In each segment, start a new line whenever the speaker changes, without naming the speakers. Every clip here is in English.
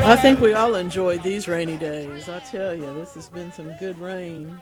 I think we all enjoyed these rainy days. I tell you, this has been some good rain.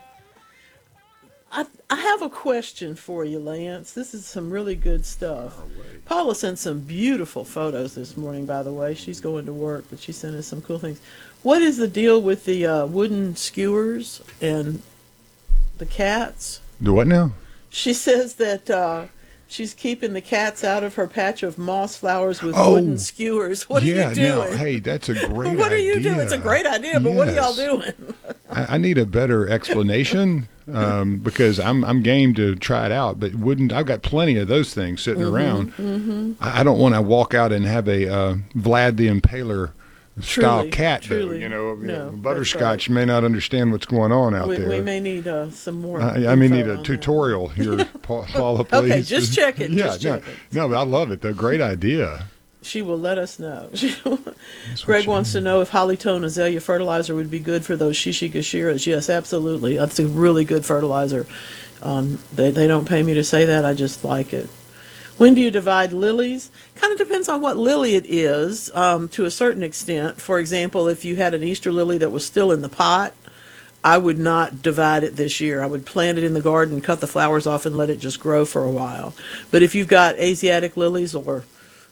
I have a question for you, Lance. This is some really good stuff. Paula sent some beautiful photos this morning, by the way. She's going to work, but she sent us some cool things. What is the deal with the wooden skewers and the cats?
Do what now?
She says that she's keeping the cats out of her patch of moss flowers with
Oh,
wooden skewers. What are you
yeah. Now,
doing?
hey, that's a great idea.
What are you doing? It's a great idea, but what are y'all
Yes.
doing?
I need a better explanation because I'm game to try it out. But I've got plenty of those things sitting around. I don't want to walk out and have a Vlad the Impaler style
Truly,
cat, though.
truly. No,
Butterscotch may not understand what's going on out there.
We may need some more.
I may need
info
a
on
tutorial here, Paula, please.
Okay, just check it.
Yeah,
just check it.
no, but I love it. Though, great idea.
She will let us know.
That's
Greg
what
wants to know if Hollytone azalea fertilizer would be good for those Shishigoshiras. Yes, absolutely. That's a really good fertilizer. They don't pay me to say that. I just like it. When do you divide lilies? Kind of depends on what lily it is, to a certain extent. For example, if you had an Easter lily that was still in the pot, I would not divide it this year. I would plant it in the garden, cut the flowers off, and let it just grow for a while. But if you've got Asiatic lilies or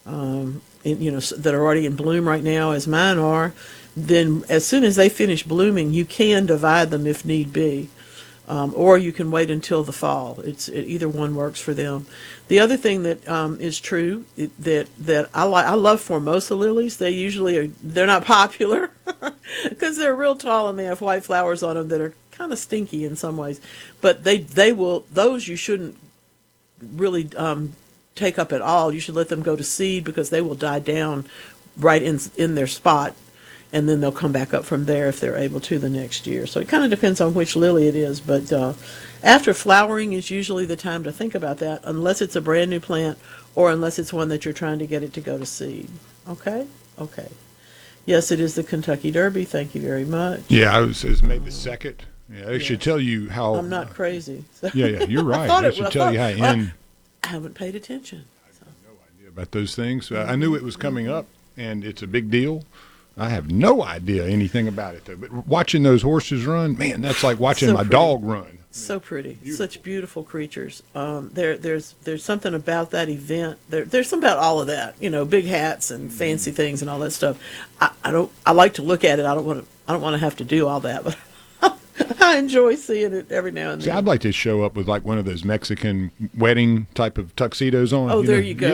that are already in bloom right now, as mine are, then as soon as they finish blooming, you can divide them if need be. Or you can wait until the fall. Either one works for them. The other thing that is true that I love Formosa lilies. They're not popular because they're real tall and they have white flowers on them that are kind of stinky in some ways. But those you shouldn't really take up at all. You should let them go to seed because they will die down right in their spot. And then they'll come back up from there if they're able to the next year. So it kind of depends on which lily it is. But after flowering is usually the time to think about that, unless it's a brand new plant or unless it's one that you're trying to get it to go to seed. Okay? Okay. Yes, it is the Kentucky Derby. Thank you very much.
Yeah, it was May the 2nd. Yeah, they should tell you how.
I'm not crazy. So.
Yeah, you're right.
thought
They
it
should
was.
tell you how in.
I haven't paid attention. So.
No idea about those things. I knew it was coming up, and it's a big deal. I have no idea anything about it, though. But watching those horses run, man, that's like watching
So
my
pretty.
dog run.
So pretty, such beautiful creatures. There's something about that event. There's something about all of that. Big hats and fancy things and all that stuff. I like to look at it. I don't want to have to do all that, but I enjoy seeing it every now and
See,
then.
I'd like to show up with like one of those Mexican wedding type of tuxedos on.
Oh, there you go.